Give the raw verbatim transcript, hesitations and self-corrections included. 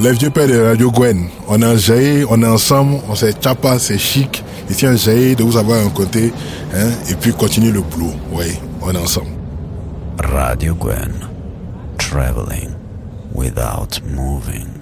Les vieux pères de Radio Gwen, on est en Jaï, on est ensemble, on s'est chapa, c'est chic. Ici en Jaï, de vous avoir un côté, hein, et puis continuer le boulot. Oui, on est ensemble. Radio Gwen, traveling without moving.